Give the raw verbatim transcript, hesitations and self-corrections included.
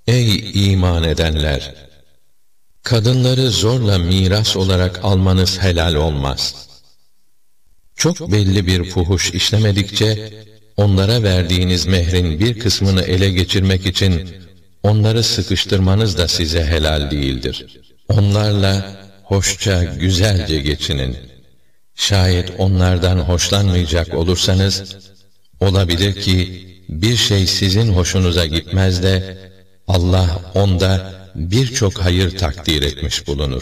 Ey iman edenler! Kadınları zorla miras olarak almanız helal olmaz. Çok belli bir fuhuş işlemedikçe, onlara verdiğiniz mehrin bir kısmını ele geçirmek için, onları sıkıştırmanız da size helal değildir. Onlarla hoşça, güzelce geçinin. Şayet onlardan hoşlanmayacak olursanız, olabilir ki bir şey sizin hoşunuza gitmez de, Allah onda birçok hayır takdir etmiş bulunur.